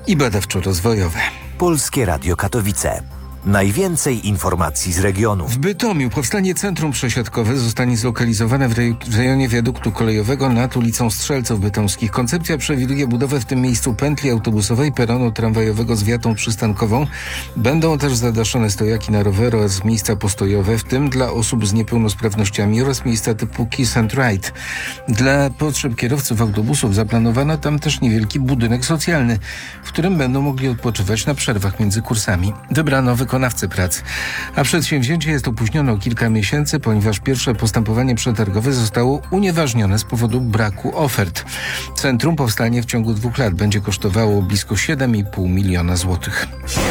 i badawczo-rozwojowe. Polskie Radio Katowice. Najwięcej informacji z regionu. W Bytomiu powstanie centrum przesiadkowe zostanie zlokalizowane w rejonie wiaduktu kolejowego nad ulicą Strzelców Bytomskich. Koncepcja przewiduje budowę w tym miejscu pętli autobusowej, peronu tramwajowego z wiatą przystankową. Będą też zadaszone stojaki na rowery oraz miejsca postojowe, w tym dla osób z niepełnosprawnościami oraz miejsca typu Kiss and Ride. Dla potrzeb kierowców autobusów zaplanowano tam też niewielki budynek socjalny, w którym będą mogli odpoczywać na przerwach między kursami. Wybrano wykonawcę prac, a przedsięwzięcie jest opóźnione o kilka miesięcy, ponieważ pierwsze postępowanie przetargowe zostało unieważnione z powodu braku ofert. Centrum powstanie w ciągu 2 lat. Będzie kosztowało blisko 7,5 miliona złotych.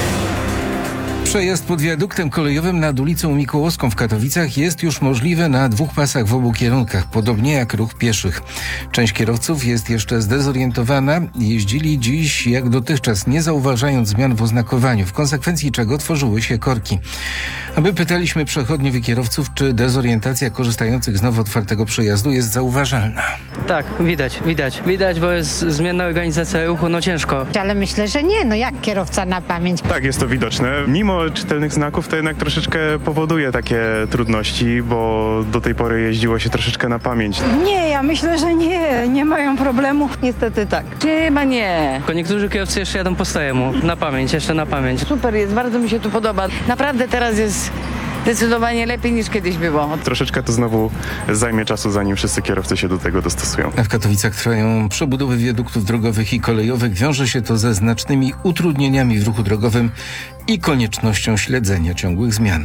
Przejazd pod wiaduktem kolejowym nad ulicą Mikołowską w Katowicach jest już możliwy na 2 pasach w obu kierunkach, podobnie jak ruch pieszych. Część kierowców jest jeszcze zdezorientowana. Jeździli dziś jak dotychczas, nie zauważając zmian w oznakowaniu, w konsekwencji czego tworzyły się korki. A my pytaliśmy przechodniów i kierowców, czy dezorientacja korzystających z nowo otwartego przejazdu jest zauważalna. Tak, widać, bo jest zmienna organizacja ruchu, no ciężko. Ale myślę, że nie, jak kierowca na pamięć. Tak, jest to widoczne. Mimo czytelnych znaków to jednak troszeczkę powoduje takie trudności, bo do tej pory jeździło się troszeczkę na pamięć. Nie, ja myślę, że nie mają problemu. Niestety tak. Chyba nie. Tylko niektórzy kierowcy jeszcze jadą po staremu, jeszcze na pamięć. Super jest, bardzo mi się tu podoba. Naprawdę teraz jest zdecydowanie lepiej niż kiedyś było. Troszeczkę to znowu zajmie czasu, zanim wszyscy kierowcy się do tego dostosują. A w Katowicach trwają przebudowy wiaduktów drogowych i kolejowych. Wiąże się to ze znacznymi utrudnieniami w ruchu drogowym i koniecznością śledzenia ciągłych zmian.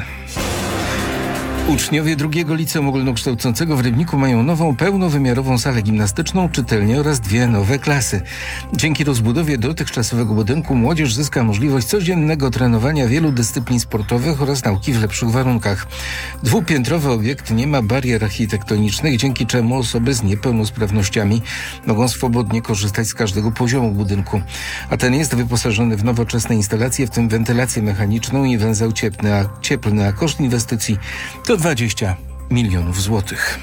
Uczniowie drugiego liceum ogólnokształcącego w Rybniku mają nową, pełnowymiarową salę gimnastyczną, czytelnię oraz 2 nowe klasy. Dzięki rozbudowie dotychczasowego budynku młodzież zyska możliwość codziennego trenowania wielu dyscyplin sportowych oraz nauki w lepszych warunkach. 2-piętrowy obiekt nie ma barier architektonicznych, dzięki czemu osoby z niepełnosprawnościami mogą swobodnie korzystać z każdego poziomu budynku. A ten jest wyposażony w nowoczesne instalacje, w tym wentylację mechaniczną i węzeł cieplny, a koszt inwestycji to 20 milionów złotych.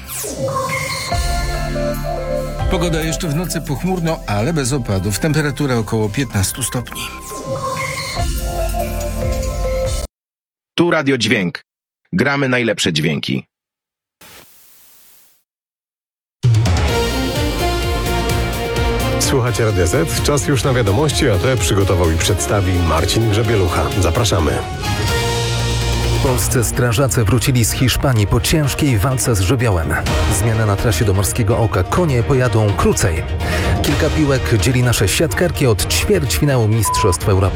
Pogoda jeszcze w nocy pochmurno, ale bez opadów. Temperatura około 15 stopni. Tu Radio Dźwięk. Gramy najlepsze dźwięki. Słuchacie Radia Z. Czas już na wiadomości, a te przygotował i przedstawi Marcin Grzebielucha. Zapraszamy. Polscy strażacy wrócili z Hiszpanii po ciężkiej walce z żywiołem. Zmiana na trasie do Morskiego Oka. Konie pojadą krócej. Kilka piłek dzieli nasze siatkarki od ćwierćfinału Mistrzostw Europy.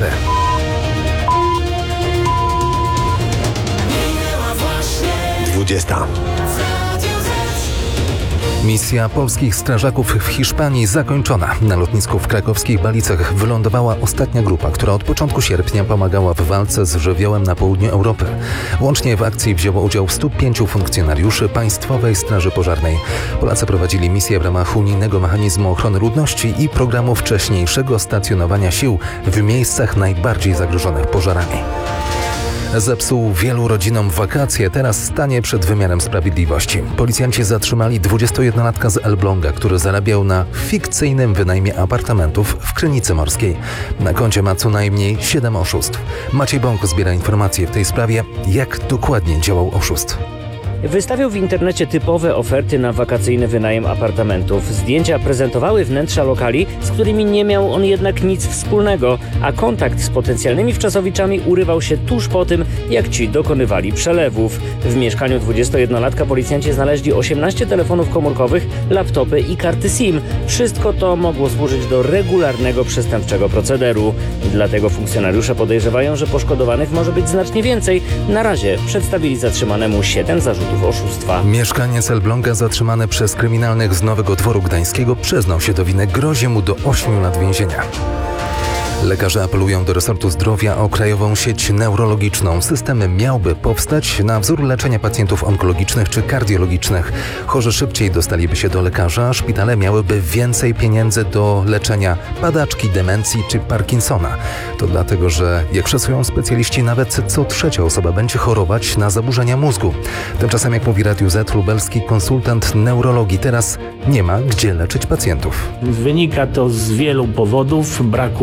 Misja polskich strażaków w Hiszpanii zakończona. Na lotnisku w krakowskich Balicach wylądowała ostatnia grupa, która od początku sierpnia pomagała w walce z żywiołem na południu Europy. Łącznie w akcji wzięło udział 105 funkcjonariuszy Państwowej Straży Pożarnej. Polacy prowadzili misję w ramach unijnego mechanizmu ochrony ludności i programu wcześniejszego stacjonowania sił w miejscach najbardziej zagrożonych pożarami. Zepsuł wielu rodzinom wakacje, teraz stanie przed wymiarem sprawiedliwości. Policjanci zatrzymali 21-latka z Elbląga, który zarabiał na fikcyjnym wynajmie apartamentów w Krynicy Morskiej. Na koncie ma co najmniej 7 oszustw. Maciej Bąk zbiera informacje w tej sprawie, jak dokładnie działał oszust. Wystawiał w internecie typowe oferty na wakacyjny wynajem apartamentów. Zdjęcia prezentowały wnętrza lokali, z którymi nie miał on jednak nic wspólnego, a kontakt z potencjalnymi wczasowiczami urywał się tuż po tym, jak ci dokonywali przelewów. W mieszkaniu 21-latka policjanci znaleźli 18 telefonów komórkowych, laptopy i karty SIM. Wszystko to mogło służyć do regularnego przestępczego procederu. Dlatego funkcjonariusze podejrzewają, że poszkodowanych może być znacznie więcej. Na razie przedstawili zatrzymanemu 7 zarzutów oszustwa. Mieszkaniec Elbląga zatrzymany przez kryminalnych z Nowego Dworu Gdańskiego przyznał się do winy, grozi mu do 8 lat więzienia. Lekarze apelują do resortu zdrowia o krajową sieć neurologiczną. System miałby powstać na wzór leczenia pacjentów onkologicznych czy kardiologicznych. Chorzy szybciej dostaliby się do lekarza, a szpitale miałyby więcej pieniędzy do leczenia padaczki, demencji czy Parkinsona. To dlatego, że jak szacują specjaliści, nawet co 3. osoba będzie chorować na zaburzenia mózgu. Tymczasem, jak mówi Radiu Z, lubelski konsultant neurologii, teraz nie ma gdzie leczyć pacjentów. Wynika to z wielu powodów, braku kadr,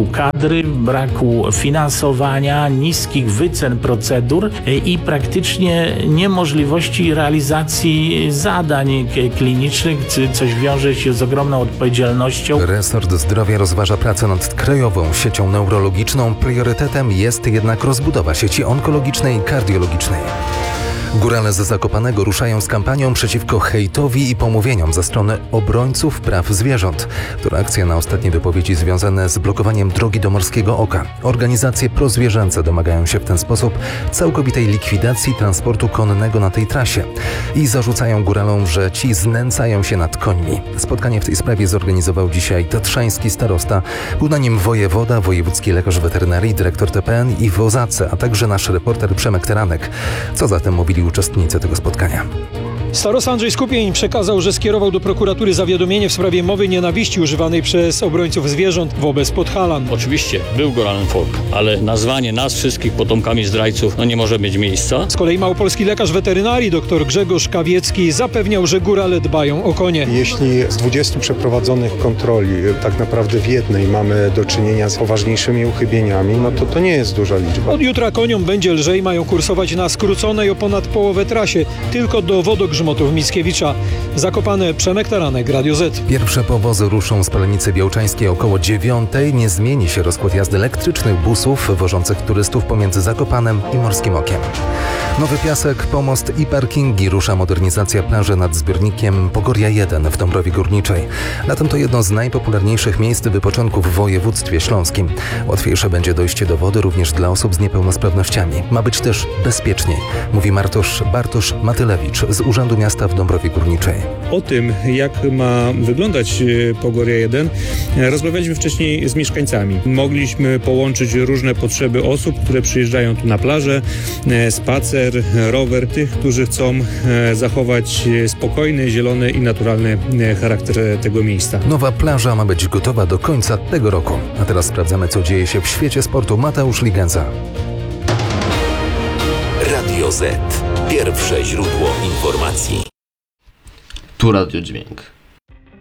kadry, braku finansowania, niskich wycen procedur i praktycznie niemożliwości realizacji zadań klinicznych, coś wiąże się z ogromną odpowiedzialnością. Resort Zdrowia rozważa pracę nad krajową siecią neurologiczną. Priorytetem jest jednak rozbudowa sieci onkologicznej i kardiologicznej. Górale z Zakopanego ruszają z kampanią przeciwko hejtowi i pomówieniom ze strony obrońców praw zwierząt. To reakcja na ostatnie wypowiedzi związane z blokowaniem drogi do Morskiego Oka. Organizacje prozwierzęce domagają się w ten sposób całkowitej likwidacji transportu konnego na tej trasie i zarzucają góralom, że ci znęcają się nad końmi. Spotkanie w tej sprawie zorganizował dzisiaj tatrzański starosta, był na nim wojewoda, wojewódzki lekarz weterynarii, dyrektor TPN i WOZACE, a także nasz reporter Przemek Teranek. Co zatem mówili uczestnicy tego spotkania? Starosta Andrzej Skupień przekazał, że skierował do prokuratury zawiadomienie w sprawie mowy nienawiści używanej przez obrońców zwierząt wobec Podhalan. Oczywiście był Goralen Folk, ale nazwanie nas wszystkich potomkami zdrajców nie może mieć miejsca. Z kolei małopolski lekarz weterynarii dr Grzegorz Kawiecki zapewniał, że górale dbają o konie. Jeśli z 20 przeprowadzonych kontroli tak naprawdę w jednej mamy do czynienia z poważniejszymi uchybieniami, to nie jest duża liczba. Od jutra koniom będzie lżej, mają kursować na skróconej o ponad połowę trasie, tylko do Wodogrzmotów Mickiewicza. Zakopane, Przemek Taranek, Radio Z. Pierwsze powozy ruszą z Polenicy Białczańskiej około 9:00. Nie zmieni się rozkład jazdy elektrycznych busów wożących turystów pomiędzy Zakopanem i Morskim Okiem. Nowy Piasek, pomost i parkingi. Rusza modernizacja plaży nad zbiornikiem Pogoria 1 w Dąbrowie Górniczej. Latem to jedno z najpopularniejszych miejsc wypoczynku w województwie śląskim. Łatwiejsze będzie dojście do wody również dla osób z niepełnosprawnościami. Ma być też bezpieczniej, mówi Bartosz Matylewicz z Urzędu Miasta w Dąbrowie Górniczej. O tym, jak ma wyglądać Pogoria 1, rozmawialiśmy wcześniej z mieszkańcami. Mogliśmy połączyć różne potrzeby osób, które przyjeżdżają tu na plażę, spacer, rower, tych, którzy chcą zachować spokojny, zielony i naturalny charakter tego miejsca. Nowa plaża ma być gotowa do końca tego roku. A teraz sprawdzamy, co dzieje się w świecie sportu. Mateusz Ligenza. Radio Z. Pierwsze źródło informacji. Tu Radio Dźwięk.